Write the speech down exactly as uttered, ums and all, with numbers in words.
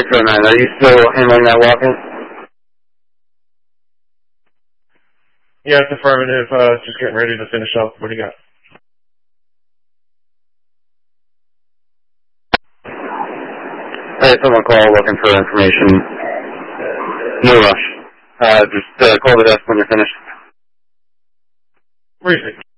six oh nine, are you still handling that walk-in? Yeah, it's affirmative. Uh, just getting ready to finish up. What do you got? I had someone call looking for information. No rush. Uh, just uh, call the desk when you're finished. Where is it?